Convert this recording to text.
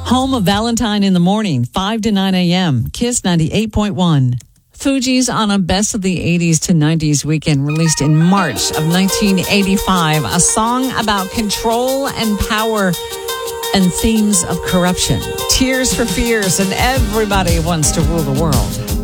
Home of Valentine in the Morning, 5 to 9 a.m. Kiss 98.1. Fugees on a Best of the 80s to 90s weekend released in March of 1985. A song about control and power and themes of corruption. Tears for Fears and Everybody Wants to Rule the World.